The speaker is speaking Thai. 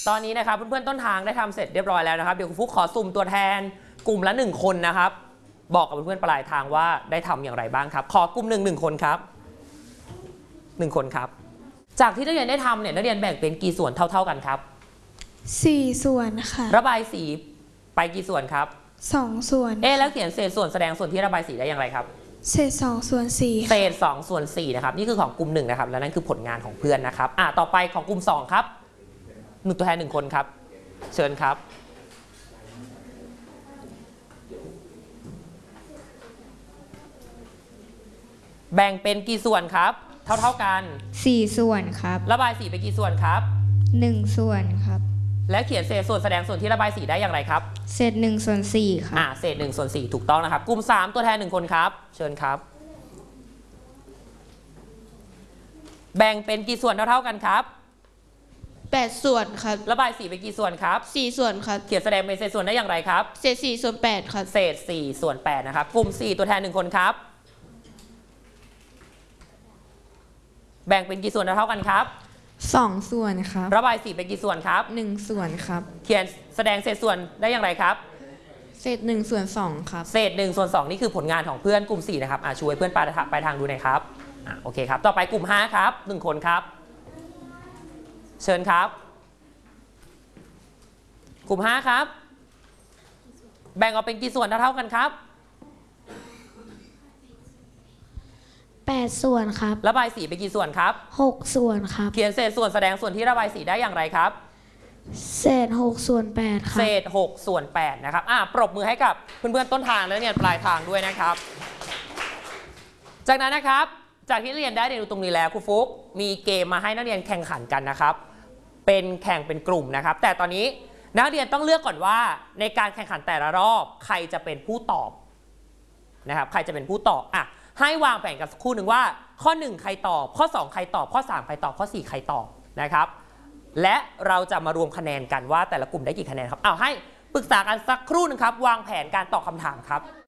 ตอนนี้นะครับเพื่อนๆต้นทางได้ทำเสร็จเรียบร้อยแล้วนะครับเดี๋ยวครูฟุกขอสุ่มตัวแทนกลุ่มละ1คนนะครับบอกกับเพื่อนๆปลายทางว่าได้ทำอย่างไรบ้างครับขอกลุ่ม1คนครับ1คนครับจากที่นักเรียนได้ทำเนี่ยนักเรียนแบ่งเป็นกี่ส่วนเท่าๆกันครับ 4 ส่วนค่ะระบายสีไปกี่ส่วนครับ 2 ส่วนแล้วเขียนเศษส่วนแสดงส่วนที่ระบายสีได้อย่างไรครับเศษ2 ส่วน 4 เศษ2 ส่วน 4นะครับนี่คือของกลุ่ม1นะครับและนั่นคือผลงานของเพื่อนนะครับต่อไปของกลุ่ม2ครับ1ตัวแทน1คนครับเชิญครับแบ่งเป็นกี่ส่วนครับเท่ากัน 4 ส่วนครับระบายสีไปกี่ส่วนครับ 1 ส่วนครับและเขียนเศษส่วนแสดงส่วนที่ระบายสีได้อย่างไรครับเศษ1 ส่วน 4ครับเศษ1 ส่วน 4ถูกต้องนะครับกลุ่ม3ตัวแทน1คนครับเชิญครับแบ่งเป็นกี่ส่วนเท่ากันครับ 8 ส่วนครับระบายสีไปกี่ส่วนครับ 4 ส่วนครับเขียนแสดงเป็นเศษส่วนได้อย่างไรครับเศษ4 ส่วน 8ครับเศษ4 ส่วน 8นะครับกลุ่ม4ตัวแทน1คนครับแบ่งเป็นกี่ส่วนเท่ากันครับ 2 ส่วนครับระบายสีไปกี่ส่วนครับ 1 ส่วนครับเขียนแสดงเศษส่วนได้อย่างไรครับเศษ1 ส่วน 2ครับเศษ1 ส่วน 2นี่คือผลงานของเพื่อนกลุ่ม4นะครับช่วยเพื่อนไปทางดูหน่อยครับโอเคครับต่อไปกลุ่ม5ครับ1คนครับเชิญครับกลุ่ม5ครับแบ่งออกเป็นกี่ส่วนเท่ากันครับ 8 ส่วนครับระบายสีไปกี่ส่วนครับ 6 ส่วนครับเขียนเศษส่วนแสดงส่วนที่ระบายสีได้อย่างไรครับเศษ6 ส่วน 8ครับเศษ6 ส่วน 8นะครับปรบมือให้กับเพื่อนๆต้นทางและเนี่ยปลายทางด้วยนะครับจากนั้นนะครับจากที่เรียนได้เรียนรู้ตรงนี้แล้วครูฟุกมีเกมมาให้นักเรียนแข่งขันกันนะครับเป็นแข่งเป็นกลุ่มนะครับแต่ตอนนี้นักเรียนต้องเลือกก่อนว่าในการแข่งขันแต่ละรอบใครจะเป็นผู้ตอบนะครับใครจะเป็นผู้ตอบให้วางแผนกันสักครู่หนึ่งว่าข้อ1ใครตอบข้อ2ใครตอบข้อ3ใครตอบข้อ4ใครตอบนะครับและเราจะมารวมคะแนนกันว่าแต่ละกลุ่มได้กี่คะแนนครับให้ปรึกษากันสักครู่หนึ่งครับวางแผนการตอบคำถามครับ